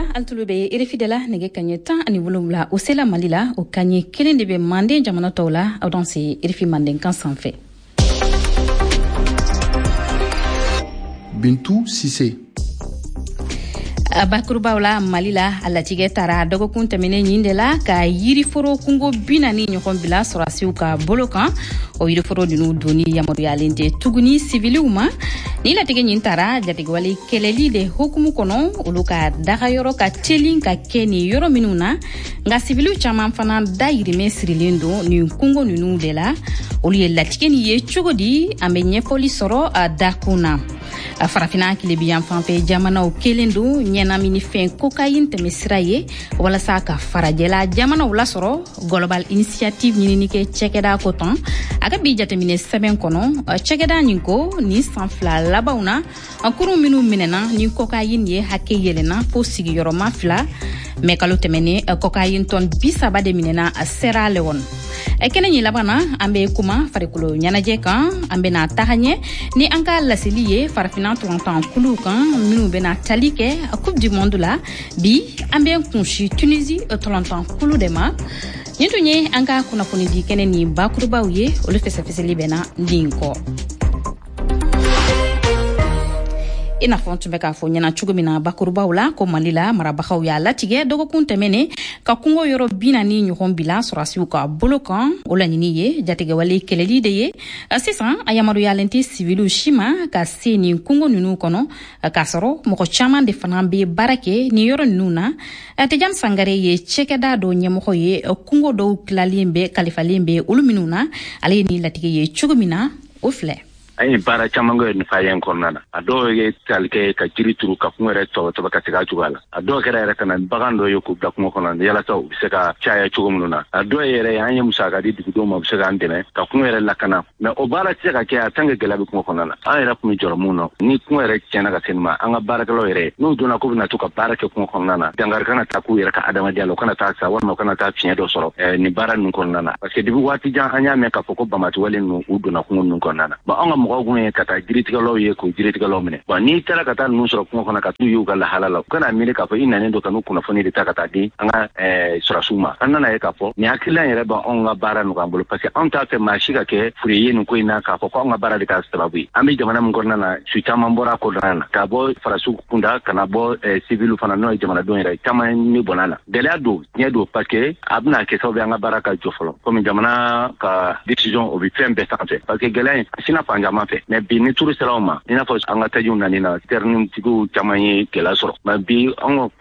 altulube irifidela nege kanye tan ani wolumla o sela malila o kanye kelen de be mande jamana tawla audansi irifi manden kan sanfɛ. Bintou Cissé. Bakurubawla malila alatige tara dogokun tɛmɛnen ɲindela ka yiriforo kungo binani ɲɔgɔn bila sɔrasiw ka bolo kan o yiriforo dinu doni yamaruyalen tɛ tuguni siviliw ma ni latige ɲin tara jatigewale kɛlɛli de hukumu kɔnɔ olu ka dagayɔrɔ ka telin ka kɛ ni yɔrɔ minnu na nka siviliw caman fana dayirimɛ sirilen don nin kungo ninu de la olu ye latige ni ye cogo di an bɛ ɲɛfɔli sɔrɔ a dakun na farafina kilebiyan fanfɛ jamanaw kelen don ɲɛnamini fɛn cocaïne tɛmɛ sira ye walasa ka farajɛla jamanaw lasɔrɔ global initiative ɲinini kɛ cɛkɛda ko tɔn a ka bi jateminɛ sɛbɛn kɔnɔ cɛkɛda nin ko ni san fila labanw na kurun minnu minɛna ni cocaïne ye hakɛ yɛlɛna fo sigiyɔrɔma 2 mɛ kalo tɛmɛnen cocaïne tɔn 30 de minɛna Sierra Leone. Kɛnɛ ɲi laban na an bɛ kuma farikolo ɲɛnajɛ kan an bɛna taga ɲɛ ni an ka laseli ye farafina tɔrɔntan kulu kan minnu bɛna tali kɛ coupe du monde la bi an bɛ kunsi Tunisie tɔrɔntan kulu de ma nin tun ye an ka kunnafoni di kɛnɛ ni bakurubaw ye olu fɛsɛfɛsɛli bɛna nin kɔ. I n'a fɔ tun bɛ k'a fɔ ɲɛna cogo min na bakurubaw la ko Mali la marabagaw y'a latigɛ dɔgɔkun tɛmɛnen ka kungo yɔrɔ 40 ɲɔgɔn bila sɔrasiw ka bolo kan o laɲini ye jatigɛwale kɛlɛli de ye sisan a yamaruyalen tɛ siviliw si ma ka se nin kungo ninnu kɔnɔ k'a sɔrɔ mɔgɔ caman de fana bɛ baara kɛ nin yɔrɔ ninnu na Tijani Sangare ye cɛkɛda dɔ ɲɛmɔgɔ ye kungo dɔw tilalen bɛ kalifalen bɛ olu minnu na ale ye nin latigɛ ye cogo min na o filɛ. Ay bara caman go ni fayen konnana ado ye talke ka jiri turu ka kunere to ka tiga jugala ado kera yere kana bagan do yoku da kuma konnana yala taw bi se ka chaya chugo mununa ado yere anya musaka di dugo mo bi se ka andene ka kunere la kana me o bara se ka ke atanga gelabi kuma konnana ay ra kuma joro muno ni kunere chena ka tenma anga bara ka lo yere no dona ko na to ka bara ke kuma konnana dangar kana ta ku yere ka adama dialo kana ta sa wonno kana ta fiye do soro ni bara nun konnana parce que dibu wati jan anya me ka foko bamati wale no udona kuma nun konnana ba anga mɔgɔw ka taa jiritigɛlaw ye ko jiritigɛlaw minɛ bon n'i taara ka taa ninnu sɔrɔ kungo kɔnɔ ka t'u y'u ka lahala la u kana miiri k'a fɔ i nanen don ka n'u kunnafoni de ta ka taa di an ka sɔrɔsiw ma an nana ye k'a fɔ nin hakilila yɛrɛ b'anw ka baara nɔgɔya bolo parce que anw t'a fɛ maa si ka kɛ fure ye nin ko in na k'a fɔ ko anw ka baara de k'a sababu ye an bɛ jamana min kɔnɔna na su caman bɔra a kɔnɔna na ka bɔ farasiw kunda ka na bɔ civil fana n'o ye jamanadenw yɛrɛ caman ne bɔnna la gɛlɛya don tiɲɛ don parce que a bɛna kɛ sababu ye an ka baara ka jɔ fɔlɔ komi jamana ka décision o bɛ fɛn bɛɛ sanfɛ parce que gɛlɛya in a sina fan caman fɛ mais bi ni turu siraw ma i n'a fɔ an ka tajiw nani na terrain tigiw caman ye gɛlɛya sɔrɔ mais bi an ka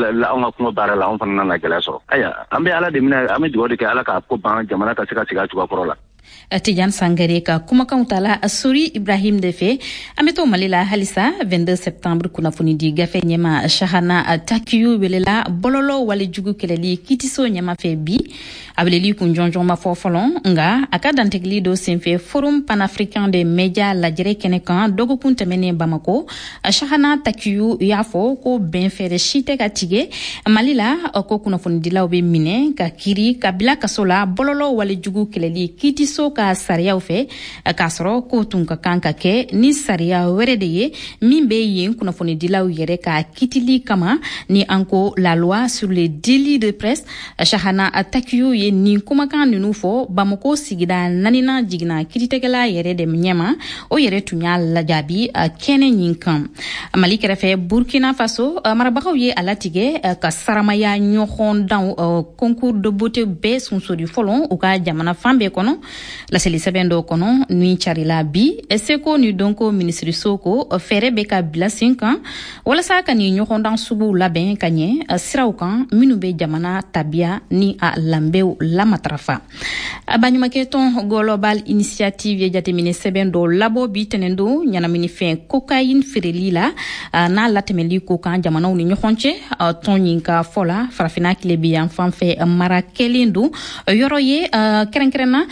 kungo baara la an fana nana gɛlɛya sɔrɔ aya an bɛ ala de minɛ an bɛ dugawu de kɛ ala k'a ko ban jamana ka se ka sigi a cogoya kɔrɔ la. Tijani Sangare ka kumakanw tala Sori Ibrahim de fɛ an bɛ to Mali la halisa 22 septembre kunnafoni di gafe ɲɛma Shahana Takiyu welela bɔlɔlɔ walejugu kɛlɛli kitiso ɲɛma fɛ bi a weleli kun jɔnjɔn ma fɔ fɔlɔ nga a ka dantigili do senfɛ forum panafricain de médias lajɛrɛ kɛnɛ kan dɔgɔkun tɛmɛnen Bamako Shahana Takiyu y'a fɔ ko bɛn fɛɛrɛ si tɛ ka tigɛ Mali la ko kunnafonidilaw bɛ minɛ ka kiri ka bila kaso la bɔlɔlɔ walejugu kɛlɛli kitiso ka sariyaw fɛ k'a sɔrɔ ko tun ka kan ka kɛ ni sariya wɛrɛ de ye min bɛ yen kunnafonidilaw yɛrɛ ka kitili kama ni an ko la loi sur les délits de presse Shahana Takiyu ye nin kumakan ninnu fɔ Bamako sigida 4nan jiginna kiritigɛla yɛrɛ de ɲɛma o yɛrɛ tun y'a lajaabi kɛnɛ nin kan Mali kɛrɛfɛ Burkina Faso marabagaw ye a latigɛ ka saramaya ɲɔgɔn dan concours de beauté bɛɛ sunsori fɔlɔ u ka jamana fan bɛɛ kɔnɔ laseli sɛbɛn dɔw kɔnɔ ni carila bi seko ni donko minisiriso ko fɛɛrɛ bɛ ka bila sen kan walasa ka ni ɲɔgɔndan suguw labɛn ka ɲɛ siraw kan minnu bɛ jamana tabiya ni a lanbɛw lamatarafa baɲumankɛ tɔn global initiative ye jateminɛ sɛbɛn dɔw labɔ bi tɛnɛn don ɲɛnaminifɛn cocaïne feereli la n'a latɛmɛli ko kan jamanaw ni ɲɔgɔn cɛ tɔn yin ka fɔ la farafina kilebiyan fanfɛ mara kɛlen don yɔrɔ ye kɛrɛnkɛrɛnna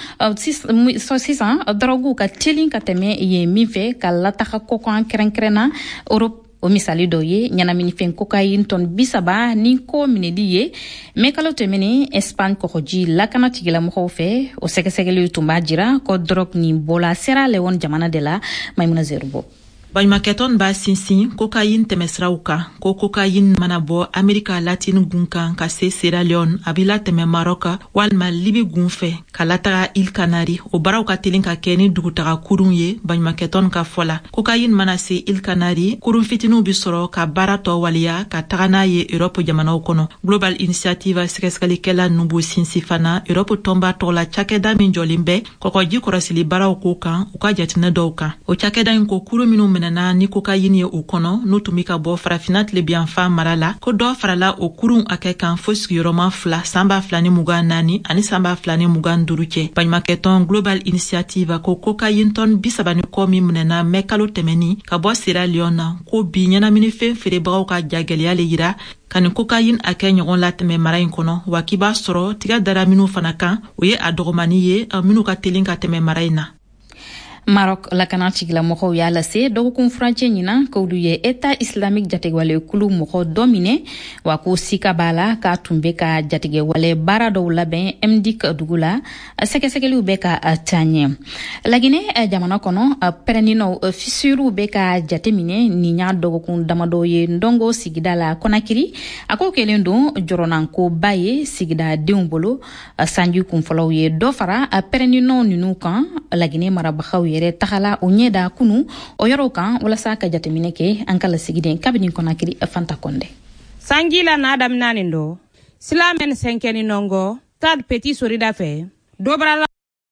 sisan dɔrɔguw ka telin ka tɛmɛ yen min fɛ ka lataga kɔkan kɛrɛnkɛrɛnna Europe o misali dɔ ye ɲɛnaminifɛn cocaïne tɔn 30 ni ko minɛli ye mais kalo tɛmɛnen Espagne kɔgɔji lakana tigilamɔgɔw fɛ o sɛgɛsɛgɛli tun b'a jira ko drogue nin bɔla Sierra Leone jamana de la Maimuna Zerubo. Baɲumankɛtɔn b'a sinsin cocaïne tɛmɛsiraw kan ko cocaïne mana bɔ Amerika latine gun kan ka se Sierra Leone a bɛ latɛmɛ Maroc walima Libi gun fɛ ka lataga Île Canaries o baaraw ka teli ka kɛ ni dugutaga kurun ye baɲumankɛtɔn ka fɔ la. Cocaïne mana se Île Canaries kurun fitiniw bi sɔrɔ ka baara tɔ waliya ka taga n'a ye Europe jamanaw kɔnɔ. Global Initiative sɛgɛsɛgɛlikɛla ninnu b'u sinsin fana Europe tɔnba tɔgɔla cakɛda min jɔlen bɛ kɔkɔji kɔrɔsili baaraw ko kan u ka jateminɛ dɔw kan. O cakɛda in ko kurun minnu minɛna ni cocaïne ye o kɔnɔ n'u tun bɛ ka bɔ farafina tilebiyanfan mara la ko dɔ farala o kurun hakɛ kan fo sigiyɔrɔma 2 san 2024 ani san 2025 cɛ. Baɲumankɛtɔn Global Initiative ko cocaïne tɔn 30 kɔ min minɛna mɛ kalo tɛmɛni ka bɔ Sierra Leone na ko bi ɲɛnaminifɛn feerebagaw ka jagɛlɛya le yira ka ni cocaïne hakɛ ɲɔgɔn latɛmɛ mara in kɔnɔ wa k'i b'a sɔrɔ tiga dara minnu fana kan o ye a dɔgɔmani ye minnu ka teli ka tɛmɛ mara in na. Maroc lakana tigilamɔgɔw y'a lase dɔgɔkun furancɛ ɲina k'olu ye État islamique jatigɛwale kulu mɔgɔ dɔ minɛ wa ko sika b'a la k'a tun bɛ ka jatigɛwale baara dɔw labɛn MDIC dugu la sɛgɛsɛgɛliw bɛ ka taa ɲɛ. Laginɛ jamana kɔnɔ pɛrɛnninw fissuriw bɛ ka jateminɛ nin y'a dɔgɔkun damadɔ ye Ndongo sigida la Konakiri a ko kelen don jɔrɔnankoba ye sigida denw bolo sanji kunfɔlɔw ye dɔ fara pɛrɛnninw ninnu kan Laginɛ marabagaw yɛrɛ tagala o ɲɛda kunu o yɔrɔw kan walasa ka jateminɛ kɛ an ka lasigiden kabini Konakiri Fanta Konde. Sanjila na daminanin do silamen senkeni nongo tad petit sorida fe dobrala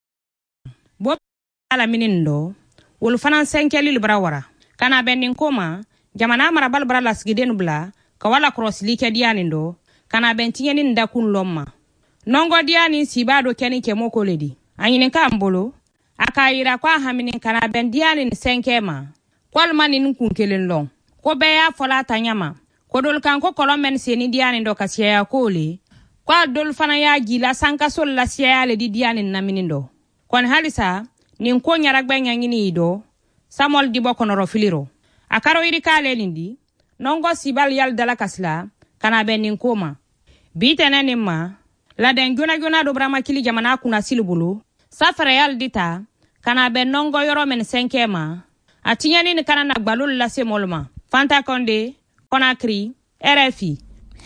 bo ala minindo wol fanan senkeli librawara kana benin koma jamana marabal brala sigiden bla kawala cross like dianindo kana bentieni ndakun lomma nongo diani sibado keni kemoko ledi anyine kambolo akayira kwa haminin kana bendiani ni senkema kwalmani nukunkelen long ko beya fola tanyama ko dol kan ko kolomen seni diani ndo kasiya kole kwa dol fana ya gila sanka sol la siya le di diani naminindo kon halisa nin ko nyaragbe nyangini ido samol dibo konoro filiro akaro iri kale lindi nongo sibal yal dala kasla kana benin koma bitene nimma la den guna do brama kili jamana kuna silubulu safara yal dita kana ben nongo yoro men senkema atinyani ni kana na gbalul la semolma Fanta Konde Konakri RFI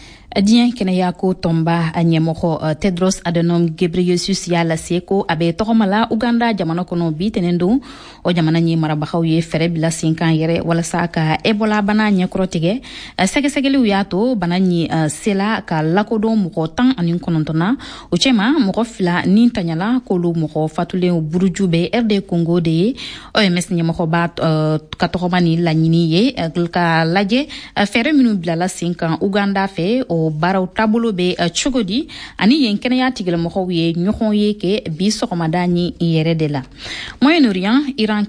Diɲɛ kɛnɛya ko tɔnba a ɲɛmɔgɔ Tedros Adhanom Ghebreyesus y'a lase ko a bɛ tɔgɔmala Uganda jamana kɔnɔ bi tɛnɛn don o jamana ɲɛ marabagaw ye fɛrɛ bila sen kan yɛrɛ walasa ka Ebola bana ɲɛkɔrɔ tigɛ sɛgɛsɛgɛliw y'a to bana ɲi sela ka lakodɔn mɔgɔ 19 na o cɛma mɔgɔ 2 ni tanyala k'olu mɔgɔ fatulen buruju bɛ RD Congo de ye OMS ɲɛmɔgɔba ka tɔgɔma ni laɲini ye ka lajɛ fɛrɛ minnu bilala sen kan Uganda fɛ o baaraw taabolo bɛ cogo di ani yen kɛnɛya tigilamɔgɔw ye ɲɔgɔn ye kɛ bi sɔgɔmada ni yɛrɛ de la. Moyen-Orient Iran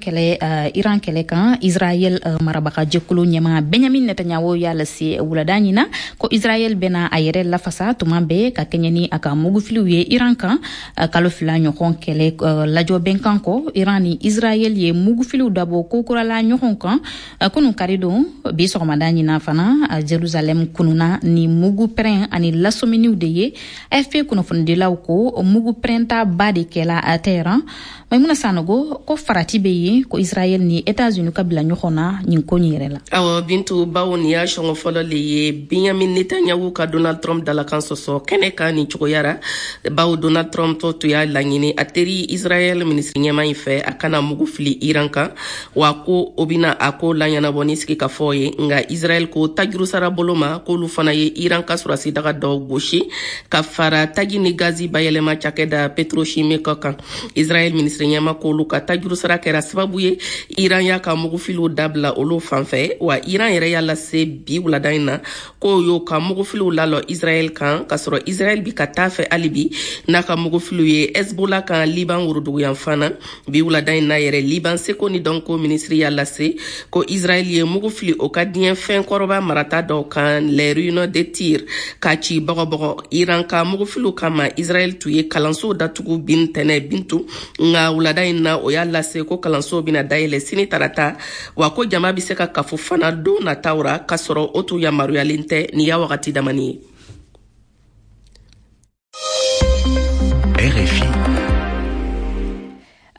kɛlɛ kan Israel marabagajɛkulu ɲɛma Benjamin Netanyahu y'a lase wulada ɲina ko Israel bɛna a yɛrɛ lafasa tuma bɛɛ ka kɛɲɛ ni a ka mugufiliw ye Iran kan kalo 2 ɲɔgɔn kɛlɛ lajɔ bɛnkan kɔ Iran ni Israel ye mugufiliw dabɔ kokurala ɲɔgɔn kan kunu kari don bi sɔgɔmada ɲina fana Jerusalem kununa ni mugu pɛrɛn ani lasominiw de ye AFP kunnafonidilaw ko mugu pɛrɛnta ba de kɛla a Tehran Maimuna Sanogo ko farati bɛ yen ko Israel ni États-Unis ka bila ɲɔgɔn na nin ko nin yɛrɛ la. Awɔ Bintu bawo ni y'a sɔngɔ fɔlɔ le ye Benjamin Netanyahu ka Donald Trump dalakan sɔsɔ kɛnɛ kan ni cogoyara bawo Donald Trump to y'a laɲini a teri Israel ministre ɲɛma in fɛ a kana mugu fili Iran kan wa ko o bɛna a ko laɲɛnabɔ ni sigi ka fɔ ye nka Israel ko tajurusara bolo ma k'olu fana ye Iran ka surasi daga dɔw gosi ka fara taji ni gazi bayɛlɛma cakɛda Petrochimique kan Israel ministre ɲɛma k'olu ka tajurusara kɛra sababu ye Iran y'a ka mugufiliw dabila olu fanfɛ wa Iran yɛrɛ y'a lase bi wulada in na k'o y'o ka mugufiliw lalɔ Israel kan ka sɔrɔ Israel bi ka taa fɛ hali bi n'a ka mugufiliw ye Hezbollah kan Liban woroduguyan fana bi wulada in na yɛrɛ Liban seko ni dɔnko ministre y'a lase ko Israel ye mugufili o ka diɲɛ fɛn kɔrɔba marata dɔw kan les ruines de Tyr ka ci bɔgɔbɔgɔ Iran ka mugufiliw kama Israel tun ye kalanso datugu bin tɛnɛ Bintu nga wulada in na o y'a lase ko kalanso bina dayɛlɛ sini tarata wa ko jama bi se ka kafo fana don nataw ra ka sɔrɔ o tun yamaruyalen tɛ ni y'a wagati damani ye. A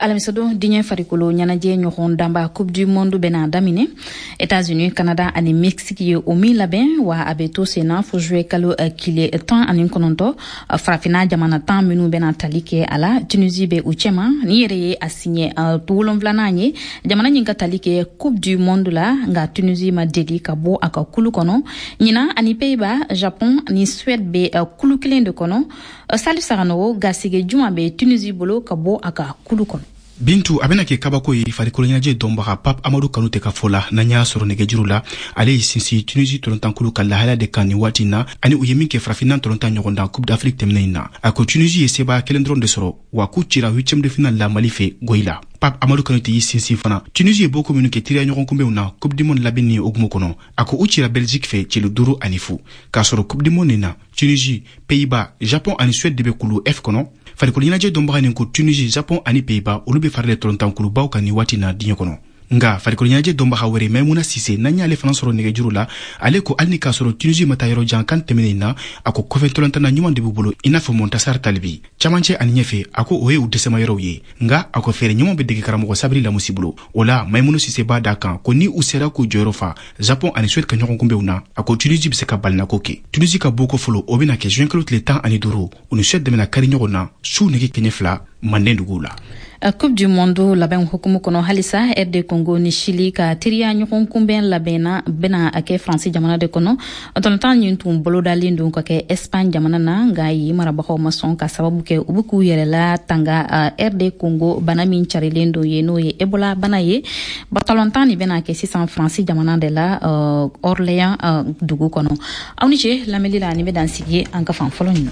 alamisado diɲɛ farikolo ɲɛnajɛ ɲɔgɔn danba coupe du monde bena damine États-Unis Canada ani Mexique ye o min labɛn wa a bɛ to sen na fo juillet kalo kile 19 farafina jamana 10 minnu bena tali kɛ a la Tunisie bɛ u cɛma ni yɛrɛ ye a signé 7 ye jamana ɲin ka tali kɛ coupe du monde la nga Tunisie ma deli ka bɔ a ka kulu kɔnɔ ɲina ani Pays-Bas Japon ni Suède bɛ kulu kelen de kɔnɔ Salif Saganogo gasige juma bɛ Tunisie bolo ka bɔ a ka kulu kɔnɔ Bintu abena ke kabako ye farikolo ɲɛnajɛ dɔnbaga Pape Amadou Kanute ka fɔ la n'an y'a sɔrɔ nɛgɛjuru la ale ye sinsin Tunisie tɔlɔntankulu ka lahalaya de kan nin waati na ani u ye min kɛ farafinna tɔlɔntan ɲɔgɔn dan Coupe d'Afrique tɛmɛnen na a ko Tunisie ye sebaya kelen dɔrɔn de sɔrɔ wa k'u cira 8e de finale la Mali fɛ Goyi la Pape Amadou Kanute y'i sinsin fana Tunisie ye boko minnu kɛ tiriya ɲɔgɔn kunbɛnw na Coupe du monde labɛn ni hukumu kɔnɔ a ko u cira Belgique fɛ cilo 5 ani 0 k'a sɔrɔ Coupe du monde na Tunisie Pays-Bas Japon ani Suède de bɛ kulu F kɔnɔ farikolo ɲɛnajɛ dɔnbaga nin ko Tunisie Japon ani Pays-Bas olu bɛ farale tɔlɔntankulubaw kan ni waati na diɲɛ kɔnɔ nga farikolo ɲɛnajɛ dɔnbaga wɛrɛ Maimouna Sise n'an y'ale fana sɔrɔ nɛgɛjuru la ale ko hali ni k'a sɔrɔ Tunisie ma taa yɔrɔ jan kan tɛmɛnen na a ko kɔfɛ tɔlɔntana ɲuman de b'u bolo i n'a fɔ Montassar Talibi camancɛ ani ɲɛfɛ a ko o ye u dɛsɛmayɔrɔw ye nga a ko fɛɛrɛ ɲuman bɛ dege karamɔgɔ Sabiri Lamusi bolo o la Maimouna Sise b'a da kan ko ni u sera k'u jɔyɔrɔ fa Japon ani Suède ka ɲɔgɔn kunbɛnw na a ko Tunisie bɛ se ka balinako kɛ Tunisie ka boko fɔlɔ o bɛna kɛ juin kalo tile 15 u ni Suède dɛmɛna kari ɲɔgɔn na su nege kɛɲɛ 2 manden duguw la Coupe du monde labɛn hukumu kɔnɔ halisa RD Congo ni Chili ka teriya ɲɔgɔn kunbɛn labɛnna bena a kɛ France jamana de kɔnɔ tɔlɔntan ɲin tun bolodalen don ka kɛ Espagne jamana na nga yi marabagaw ma sɔn ka sababu kɛ u bɛ k'u yɛrɛla tanga RD Congo bana min carilen don ye n'o ye Ebola bana ye tɔlɔntan ni bena kɛ sisan France jamana de la Orléans dugu kɔnɔ aw ni ce lamɛnli la ni bɛ dan sigi an ka fan fɔlɔ ɲin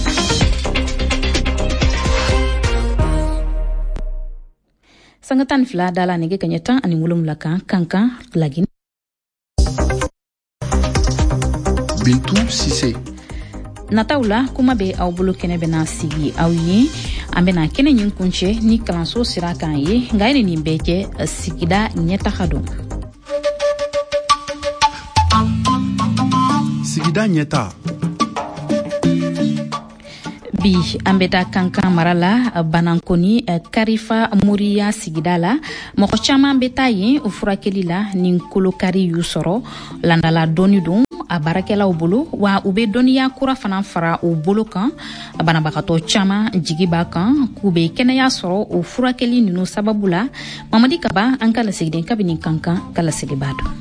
Sangatan fila dala nege kanyatan ani mulum lakan kankan lagi. Bintu Sise. Nataula kuma be aw bolo kene bena sigi aw ye an bena kene ɲin kunce ni kalanso sira kan ye nka ye nin bɛɛ kɛ sigida ɲɛtaga don. Sigida ɲɛta. Bi an bɛ da kankan mara la Banankoni Karifa Moriya sigida la mɔgɔ caman bɛ taa yen o furakɛli la ni kolokari y'u sɔrɔ landala dɔɔni don a baarakɛlaw bolo wa u bɛ dɔnniya kura fana fara u bolo kan banabagatɔ caman jigi b'a kan k'u bɛ kɛnɛya sɔrɔ o furakɛli ninnu sababu la Mamadi Kaba an ka lasigiden kabini kankan ka lasigi b'a dɔn.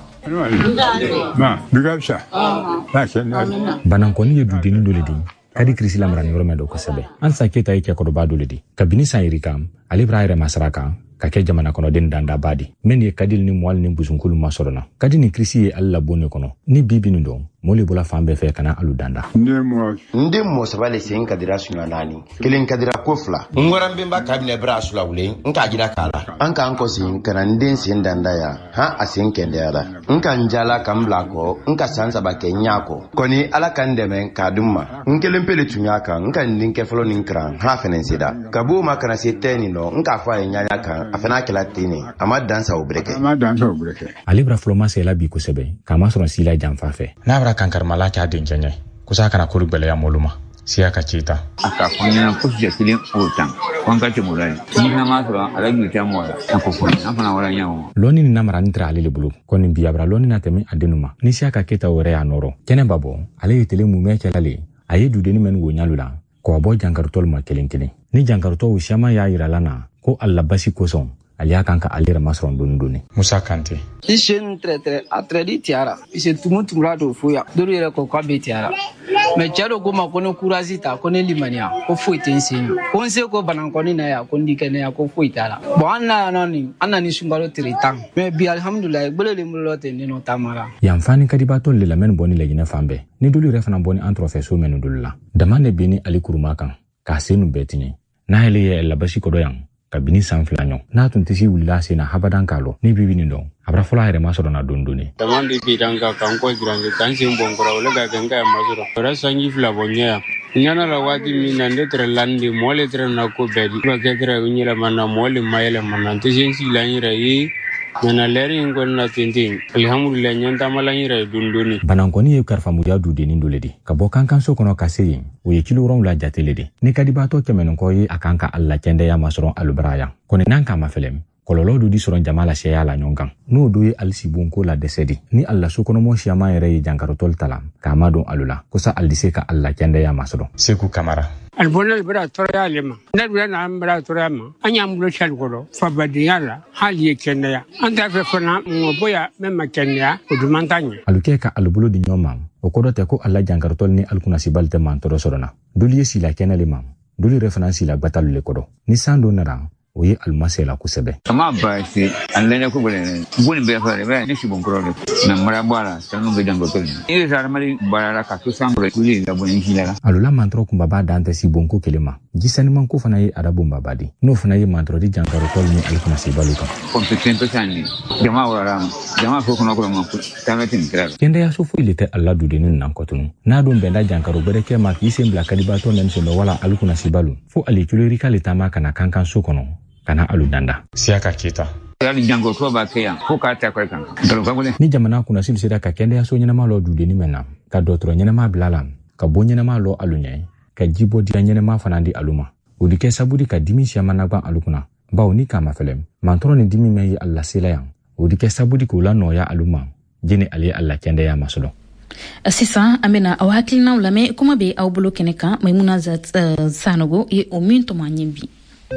Banankoni ye dudeni dɔ le di kadi kirisi lamara ni yɔrɔ mɛn dɔ kosɛbɛ Ansa Keta ye cɛkɔrɔba dɔ le di kabini san yiri kan ale b'a yɛrɛ masara kan ka kɛ jamana kɔnɔden dandaba di min ye Kadil ni Mual ni Busunkulu masɔrɔ na Kadi ni kirisi ye ale labon ne kɔnɔ ni bibi nin dɔn mole bola fan bɛɛ fɛ kana alu danda nde mo sabale sen kadira sunya nani kelen kadira ko fila ngoran bemba kabine bra sula wule nka jira kala anka anko sin kana nden sen danda ya ha asen kende ala nka njala kambla ko nka sansa ba kenya ko koni ala kan deme kadumma nkelen pele tunya kan nka ndin ke folo nin kran ha fenen sida kabu ma kana se teni no nka fa nyanya kan afana kala tini ama dansa obreke ale bra folo ma se la bi ko sebe kama sɔrɔ sila janfa fɛ na bra kankarmala k'a den kɛɲɛ kusa kana kuru gbɛlɛya moluma siya ka cita aka fɔnyana ko jatili o tan kon ka tɛmura ni ma sɔrɔ ala ɲuta mɔ la ko fɔ an fana wala ɲawo lɔni ni namara ni tira ale le bolo kɔni biyabra lɔni na tɛmɛ a denuma ni siya ka keta wɛrɛ y'a nɔrɔ kɛnɛ ba bɔ ale ye tele mumɛ cɛlale a ye dudeni mɛn wo ɲalu la k'o bɔ jankarutɔlu ma kelen kelen ni jankarutɔw siama y'a yirala na ko alla basi kosɔn ale y'a kan ka ale yɛrɛ masɔrɔ dɔɔni dɔɔni Musa Kante Ishen a tredi tiara ise tumura do foya duru yɛrɛ ko k'a bɛ tiara mais cɛ do ko ma ko ne courage ta ko ne limaniya ko foyi tɛ n sen ko n se ko Banankoni na ya ko n di kɛnɛya ko foyi t'a la bon an na yan an na ni sunkalo tile 10 mais bi alhamdulilayi gbele le mulo tɛ ne no tamara yan fani kadibatɔ le lamɛn bɔni laginɛ fan bɛɛ ni dolu yɛrɛ fana bɔni an tɔrɔfɛ so mɛnu dolu la dama ne bɛ ni ali kuruma kan k'a senu bɛɛ tiɲɛ n'a yɛlɛ ye labasi kɔdɔ yan kabini san fila ɲɔ n'a tun tɛ se wulila sen na habadan k'a lɔ ni bibi nin dɔn a bara fɔlɔ a yɛrɛ ma sɔrɔ na dɔɔni dɔɔni dama bɛ bi dan ka kan ko girange kan sen bɔn kɔrɔ wala ka kan ka ma sɔrɔ wala sanji fila bɔ ɲɛ ɲana la waati min na ne tɛrɛ landi mɔɔ le tɛrɛ na ko bɛɛ di ba kɛ tɛrɛ ɲɛlɛma na mɔɔ le ma yɛlɛma na n tɛ se si la n yɛrɛ ye Nana leri ngol na tintin. Alhamdulillah nyanta malanyira dunduni. Banankoni ye karfamuya du denin doledi. Ka bo kankan so kono kaseyin. O ye kilo ron la jateledi. Ni kadibato kemenonko ye akanka alla kende ya masron alubraya. Kone nanka mafelem. Kololo du di soron jamala sheya la nyongan. No do ye alisibunko la desedi. Ni alla so kono mo shiyama yere ye jankarotol talam. Kama don alula. Kosa aldise ka alla kende ya masron. Seku Kamara. Albonal bra lema nadura na bra torama anyambulo chalgoro fabadiyala hali kenya anda fe fona ngoboya mema kenya udumantanya aluke ka alubulo di nyoma okodote ko alla jankartol ni alkuna sibalte mantoro sorona duli sila kenale mam duli reference la batalu le kodo ni sando nara oye almasela kusebe ama basi anlenya ko bole boni be fa re ni sibon pro na mara bala tanu be jango to ni za mari bala ka to sangre kuli la boni hila alula mantro kumbaba dante sibonko kelema gisani manko fana ye arabu mbabadi no fana ye mantro di jankaro tol ni alkuna sibaluka competente sani jama wala jama ko kono ko manko tamatin kra kende ya sofu ilite alla dudenin nan kotunu na don benda jankaro bereke ma kisembla kadibato men so wala alkuna sibalu fo ali kulori kale tama kana kankan so kono kana aludanda siaka kita yani jango ko ba kaya ko ka ta ko kan ni jamana kuna silsira ka kende ya so nyina malo dudeni mena ka dotro nyina ma bilalam ka bonyina ma lo alunyai ka jibo di nyina ma fanandi aluma udike sabudi ka dimi sia managba alukuna bawo ni kama felem mantoro ni dimi meyi alla silayang udike sabudi ko la no ya aluma jeni ali alla kende ya masolo Sisa amena awakili na ulame kuma be awbulo keneka Maimuna Sanogo ye ominto manyembi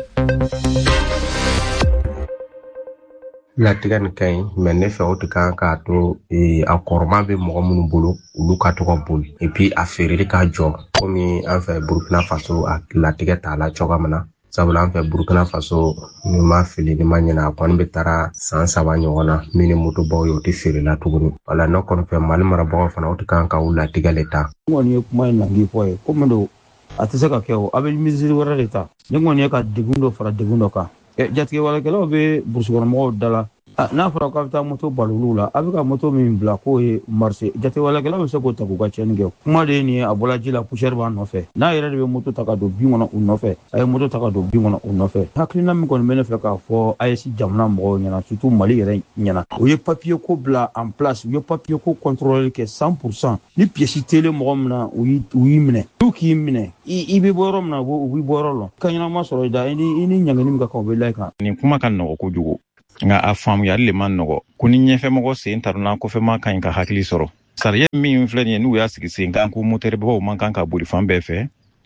la tigan kay men ne fe o tukan ka to akorma be mo mun bolo ulu ka to ko bol et puis affaire ka jo komi en fait Burkina Faso a la tigata la chogamana sabula en fait Burkina Faso ni ma fili ni manyana kon be tara san saba nyona mini moto bo yo ti fili la tuguni wala no kon fe mal mara bo fana o tukan ka ula tigaleta ngoni ye kuma na ngi foye komendo atisaka keo abel miziri wara leta ngoni ye ka degundo fara degundo ka jatke wala kala be bursugor mo dala na fara ka ta moto balulula abika moto min bla ko e marché jate wala kala se ko ta ko ka chenge kuma de ni abola jila pusher ba no fe na yere be moto ta ka do bi ngona un no fe ay moto ta ka do bi ngona un no fe haklina mi kon mena fe ka fo ay si jamna mo nyana surtout mali yere nyana o ye papier ko bla en place o ye papier ko contrôler que 100% ni pièce télé mo mna oui mine tout qui mine i be borom na bo wi borolo kanyana ma soro da ini nyangani mi ka ko be like ni kuma kan no ko jugo nga afam ya le man no kuni nyefe mo se intarna ko fe ma kan ka hakli soro sariya mi influence ni ya sigi se ngan ko motere bo man kan ka buri fambe fe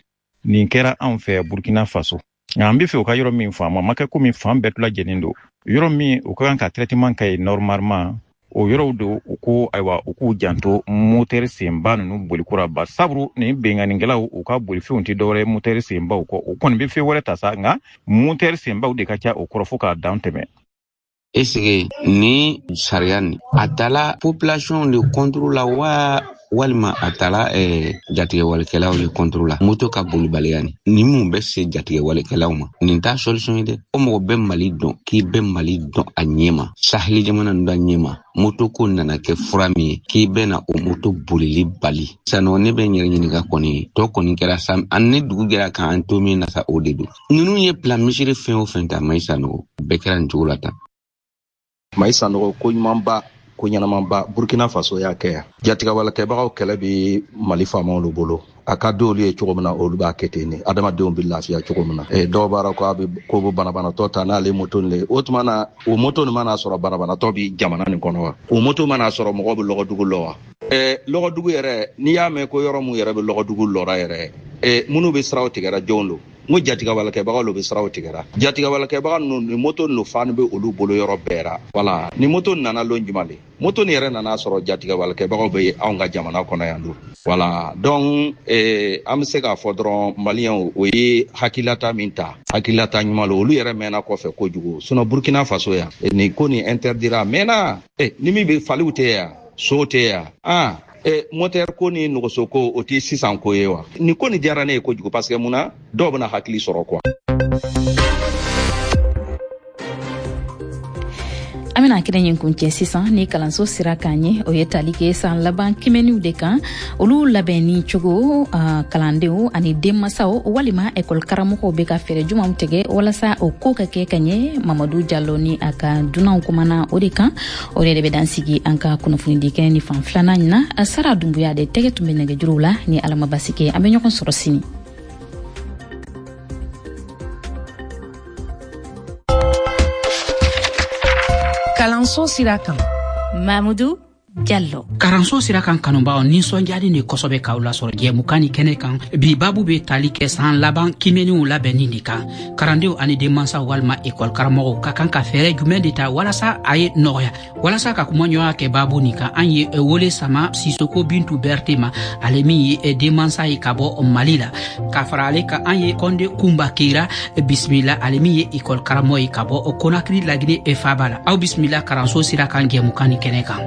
ni kera an fe Burkina Faso nga ambi fe o ka yoro mi fama maka ko mi fambe tula jenindo yoro mi o kan ka traitement kay normalement o yoro do ko aywa ko janto motere semba no boli kura ba sabru ni benga ngela o ka boli fe unti dore motere semba ko kon be fe wala tasa nga motere semba o de ka cha o krofoka downteme. Est-ce ni sariani atala population le contrôle la wa walma atala jatige walkela le contrôle la moto ka bolu baliani ni mu be se jatige walkela ma ni ta solution ide o mo be mali don ki be mali don anyema sahli jamana ndo nyema moto ko nana ke frami ki be na o moto bolili bali sano ne be nyere ni ga koni to koni kera sam anne dugu gera ka antomi na sa odedu nunu ye plan misiri fin o fin ta mai sano be kera njulata Maïsa no ko nyamba ko nyanamamba Burkina Faso ya kaya jatiga wala ke bagaw kele bi Mali fama lo bolo akado li chogomna olu ba keteni adama de on billahi ya chogomna do bara ko abi ko bo bana to tana le moton le otmana o moton mana soro bana to bi jamana ni kono o moto mana soro mo go logo dugu lowa logo dugu yere ni ya me ko yoro mu yere be logo dugu lora yere munu be sraw tigara jonlo mo jatiga wala ke bagaw lo be sraw tigara jatiga wala ke bagaw no moton no fan be olu bolo yoro bera wala ni moton nana lo njumale moton yere nana soro jatiga wala ke bagaw be awnga jamana kono yandu wala donc am se ka fo dron malien o ye hakilata minta hakilata nyumalo olu yere mena ko fe ko jugo suno Burkina Faso ya ni ko ni interdira mena ni mi be falute ya sote ya moteur ko ni nogosoko o ti 600 ko yewa ni ko ni jarane ko jugo parce que muna do bana hakili soro quoi amena kire nyin kunche sisan ni kalanso sira kanye o yetali ke san laban kimeniu de kan olu labeni chogo kalandeo ani demasao walima ekol karamoko be ka fere juma mtege wala sa o koka ke kanye Mamadou Diallo ni aka dunan kumana o de kan o de be dansigi anka kunafuni de ken ni fan flana na Sara Dumbuya de tege tumbe nege jurula ni alama basike amenyo kon sorosini Kalanso Sirakan Mamadou Diallo Karanso Sirakan kanumba ni sonjadi ni kosobe kaula soro je mukani kene kan bi babu be tali ke san laban kimeni ula benini kan karandeu ani de mansa walma ekol karamo ka kan ka fere jumendita wala sa ay noya wala sa ka kumonyo ke babu ni kan anye wole sama Sisoko Bintu Bertema alemi e de mansa e kabo malila ka farale ka anye konde kumbakira bismillah alemi ekol karamo e kabo konakri lagine e fabala au bismillah Karanso Sirakan je mukani kene kan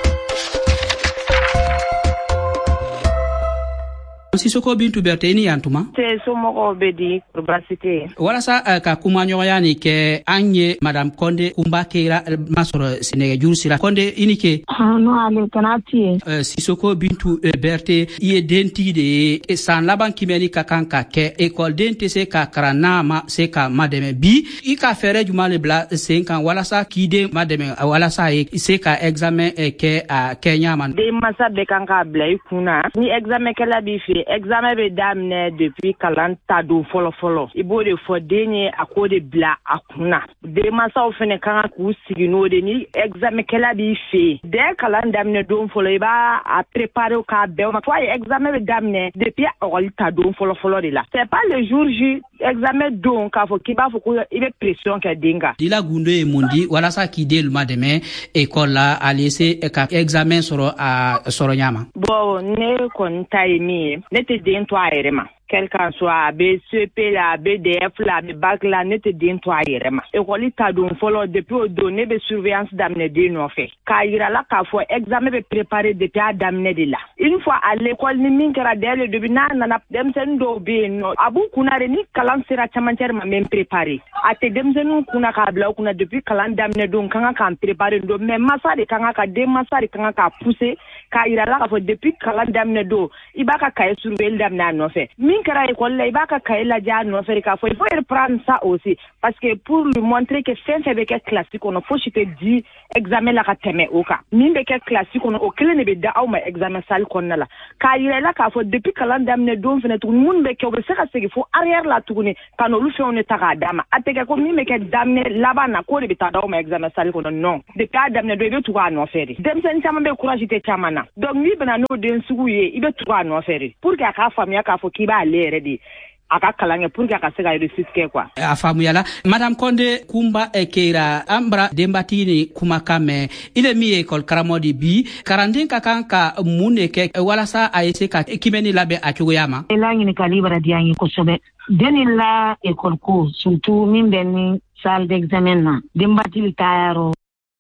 Sisoko Bintu Berteni yantuma te somoko bedi probabilité wala sa ka kuma nyoyani ke anye madame Konde kumbakira masoro Sénégal jursira Konde inike no ale kanati Sisoko Bintu Berté ye denti de san laban kimeni ka kanka ke école denti se ka karana ma se ka mademe bi i ka fere jumale bla 5 ans wala sa kide mademe wala sa se ka examen ke a Kenya man de masa be kanka bla ikuna ni examen kala bi fi examen be damne depuis kalanta do follow ibo de fodenye akode bla akuna de masa ofene kan ku sigino de ni examen kala bi fi de kalanda damne do follow ba a préparer ka be ma toi examen be damne depuis olita do follow de la c'est pas le jour J examen donc ka fo kiba fo ko ibe pression ka dinga dila gundo e mundi wala sa ki del mademe école la a laissé ka examen soro a soro nyama bon ne kon taimi nete den to ayrema quel qu'en soit BCP la BDF la bac la nete den to ayrema école ta don follow depuis donner be surveillance d'amener de no fait ka ira la ka fo examen be préparer depuis à d'amener de là une fois à l'école ni min kara dele de bina na dem sen do be no abu kuna re ni kalan sera chamancher ma même préparer ate dem sen kuna ka bla kuna depuis kalan d'amener don kanga ka préparer do mais massa de kanga ka de massa de kanga ka pousser ka ira la ka fo depuis kalan d'amener do ibaka ka surveiller d'amener no fait min kara école la ibaka ka la ja no fait ka fo il faut prendre ça aussi parce que pour lui montrer que c'est un fait classique on faut je te dis examen la ka teme oka min be ke classique on o kele ne be da au ma examen sal konna la ka ira la ka fo depuis kalan d'amener do fene tout moun be ke o se ka se il faut arrière la tourner quand on lui fait on est à dama ateke ko mi me ke d'amener là-bas na ko de ta da au ma examen sal konna non de ka d'amener do be tout à no faire dem sen chama be courage te chama na donc ni bena no den suguye ibe tout à no faire pour que ka famia ka fo ki ba lere di aka kalange pour que aka se ga réussir quoi afamu yala madame Konde kumba ekera ambra dembatini kuma kame ile mi école karamodi bi karandin ka kanka muneke wala sa ayese ka kimeni labe akuyama elangi ni kalibra diangi ko sobe denilla école ko surtout min benni salle d'examen na dembatili tayaro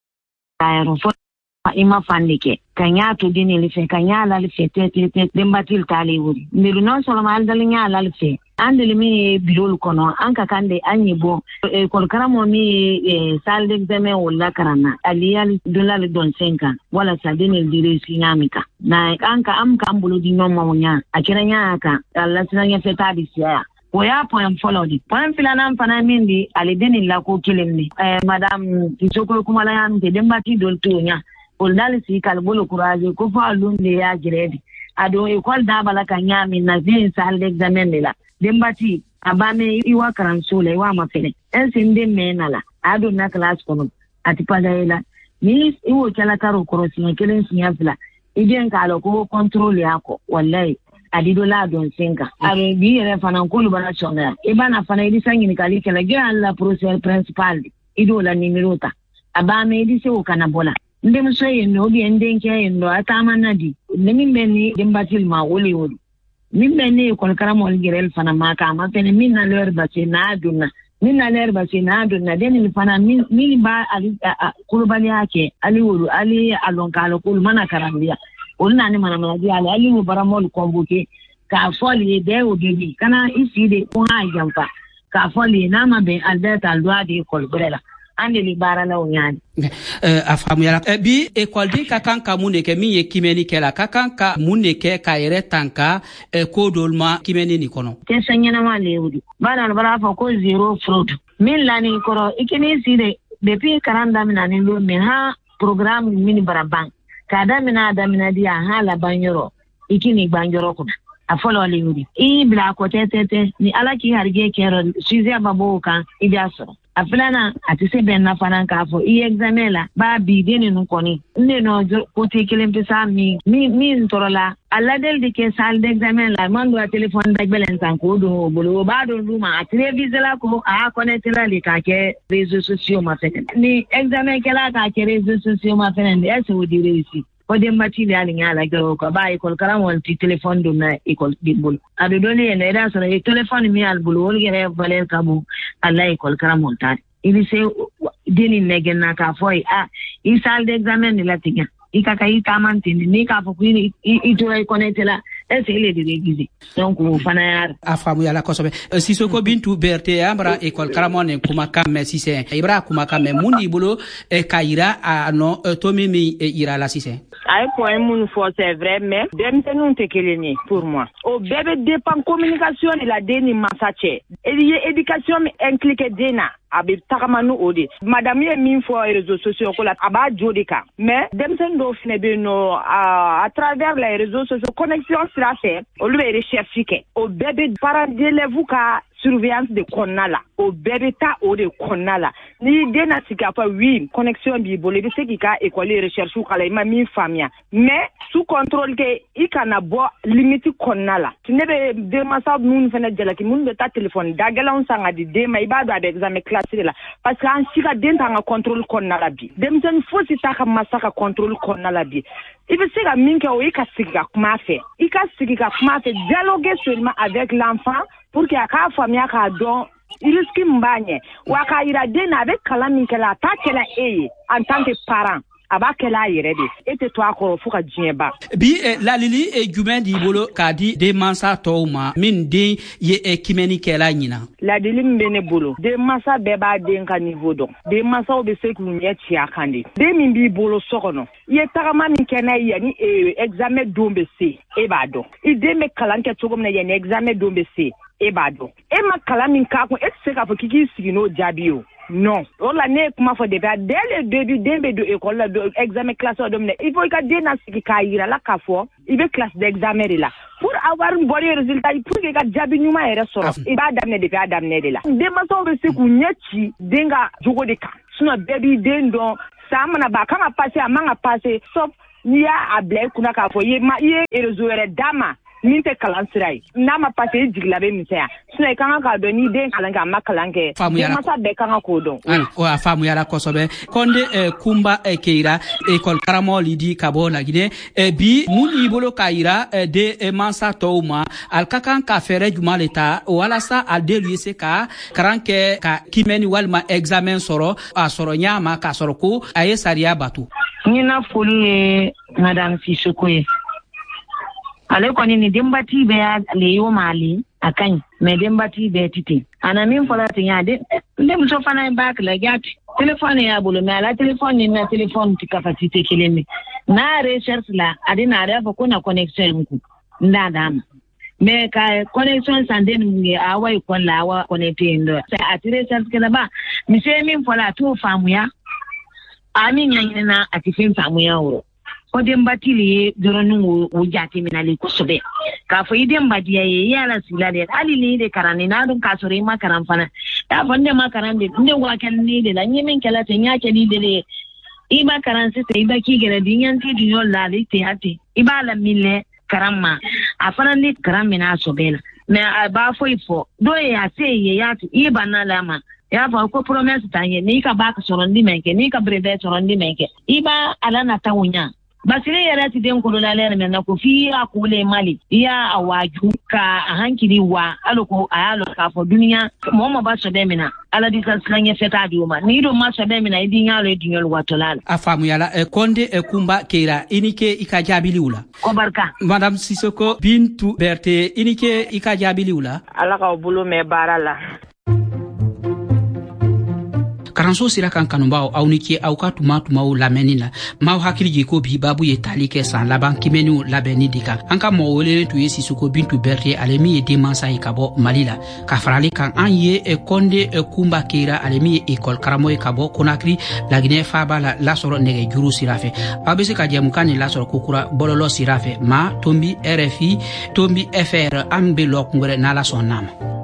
fo ima fandike kanya to dini le fe kanya la le fe te dembatil tali wuri miru non solo mal dal nya la le fe andele mi birol kono anka kande anyi bo kol karamo mi salle d'examen wala karana aliyal dollar don 5 wala sa dini dire sinamika na anka am kambulo di no mawnya akira nya ka alla sinanya fe tadi sia oya point follow di point filana mpana mindi ale deni la ko kilemni madame Sisoko kuma la yam te dembati dol tunya oldali si kalbolo courage ko fa lunde ya giredi ado école da bala kanyami na zin salle d'examen de la dembati abame iwa karansole iwa mafele ensinde menala ado na class kono atipagaela ni iwo kala karo korosi kelen sinyafla idien kalo ko control yako wallahi adido la don senga aro bi yere fana ko lu bana chonga e bana fana idi sangi ni kali kala gran la procédure principale ido la numerota abame idi se o kana bola ndem so yendo bi endenke yendo atamana di min benni dembatil ma woli woli min benni ko karamo ngirel fana maka ma fene min na leur bace na aduna min na leur bace na aduna den fana min ba ali kulubali yake ali wolu ali alonkalo kul mana karambia olna ni mana di ali mu baramol kombuke ka foli de o bibi kana isi de ko ha jampa ka foli na ma be aldata alwa de kolbrela ande li bara la onyani afamu yala bi école di ka kan ka muneke mi ye kimeni kela ka kan ka muneke ka yere tanka ko dolma kimeni ni kono te sanyana ma lewdi bana bara fa ko zero fraud min lani koro ikini sire depuis 40 mina ni lo min ha programme mini baraban kada mina dia hala banyoro ikini banjoro kuna afolo lewdi I bla ko tete ni alaki harge kero suze babo kan idiaso afilana atise ben na fanan ka fo examen la ba bi deni nu koni ne no ko te kelen pesa mi ntorola alla del de ke salle d'examen la mando a téléphone da belen san ko do bolo ba do luma atire visa ko a connecter la li ka ke réseaux sociaux ma fait ni examen ke la ka ke réseaux sociaux ma fait ne se wodi réussi ko de matili ali ngala garo ko ba école karam won ti téléphone do na école dibul ado doni ne da so e téléphone mi al bulu wol gere valer kabu alla école karam won ta ili se deni negen na ka foi i salle d'examen ni la tiga i ka kai tamanti ni ka fo ni i to e connecter la ese ile de regize donc fana yar afamu yala kosobe Sisoko Bintu Berté ambra école karamone kuma kamme sise ibra kuma kamme mundi bolo kaira no tomimi ira la sise ay point mun fo c'est vrai mais dem te non te keleni pour moi o bébé dépend communication la deni masache éducation impliqué dena abi takamanu odi madame ye min fo réseaux sociaux ko la aba jodika mais dem sen do fine be no à travers les réseaux sociaux connexion sera fait au lieu de recherche ke o bébé parent d'élève ka surveillance de konala o bébé ta o de konala ni dena sika pa oui connexion bi bolé de ce qui ka école recherche kala ma mi famia mais sous contrôle ke ikana bo limite konala tinebe de masab nun fene jela ki mun be ta téléphone dagala on sanga di de ma ibado avec examen classé là parce que en sika denta nga contrôle konala bi dem sen fo si ta ka masaka contrôle konala bi ibe sika minke o ikasika kuma fe dialoguer seulement avec l'enfant pour que aka famia ka don iriski mbanye waka ira dena avec kalamin kala ta kala en tant que parent abakela yirede ete to akoro fuka jieba bi la lili gumen di bolo kadi de mansa tawma min de ye kimeni kela nyina la lili mbene bolo de mansa beba de nka niveau don de mansa obe se ku nyeti akande de min bi bolo sokono ye tagama min kena yani examen dombe se e ba do ide me kalanke togom na yani examen dombe se e ba do e ma kalamin ka ko e se ka fo kiki sigino jabio non on la ne kuma fo dès le début dembe de école de examen classe domne il faut que dena siki kaira la ka fo ibe classe d'examen là pour avoir un bon résultat pour que ga jabi nyuma ere soro iba damne de ga damne de la de ma so be se ku nyati denga jogo de ka suna baby dendo samana ba kama passer amanga passer sauf niya able kuna ka fo ye erezoere dama minte kalansirai nama passé diglabe misea suna kanga ka do ni den kalanga makalange masa be kanga ko do o afamu yala kosobe konde kumba keira école karamo lidi kabola gine bi muni bolo kaira de mansa tawma alkakan ka fere juma leta wala sa aldelu se ka karanke ka kimeni walma examen soro a soro nyama ka soro ko aye saria batu nina fuli madame Sisoko ale koni ni dembati be le yo mali akan me dembati be titi ana min fola tinya de ndem so fana back la gati téléphone ya bolo me ala téléphone ni na téléphone ti capacité kelemi na recherche la adina refa kuna connexion ku ndadama me ka connexion sanden ngi awa ikon la awa connecté ndo sa atire recherche kala ba mi se min fola to famu ya ami nyina atifin famu ya woro odem batili doronu o jati minali ko sobe ka fo idem badiya yala silale alili de karani na dun kasore ma karan fana da fonde ma karan de inde wa kan ni de la nyemen kala te nya ke ni de iba karan se te iba ki gele dinyan ti dinyo la de te ati iba la mille karama afana ni karam mina sobela me ba fo ifo do ya se ye ya ti iba na lama ya fa ko promesse tanye ni ka ba ka sorondi menke ni ka brevet sorondi menke iba ala na tawunya basire yara ti den ko la lere men na ko fi akule mali ya awaju ka hankiri wa aloko ayalo ka fo duniya mo ba so be mina ala di salanye feta di uma ni do ma so be mina idin yalo edin watolala afamu yala konde kumba keira inike ikajabili ula ko barka madame Sisoko Bintu Berté inike ikajabili ula ala ka bulu me barala karanso sira kan kanubaaw aw ni ke aw ka tuma lamɛnni la maaw hakili jigi ko bi babu ye tali kɛ san laban kimɛniw labɛnni de kan an ka mɔgɔ welelen tun ye Sisoko Bintu Berete ale min ye denmansa ye ka bɔ Mali la ka farali kan an ye Konde Kumba Keira ale min ye école karamɔgɔ ye ka bɔ Konakri Laginɛ Faba la lasɔrɔ nɛgɛ juru sira fɛ aw bɛ se ka jɛmukan ni lasɔrɔ kokura bɔlɔlɔ sira fɛ ma Tombi RFI Tombi FR an bɛ lɔ kungwɛrɛ n'Ala sɔnn'a ma.